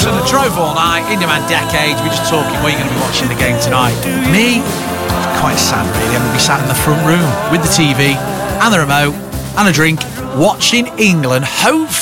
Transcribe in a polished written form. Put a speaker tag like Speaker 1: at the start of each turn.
Speaker 1: Jackson drove all night, in demand decades. We're just talking, where are you going to be watching the game tonight? Me, it's quite sad really. I'm going to be sat in the front room with the TV and the remote and a drink, watching England hopefully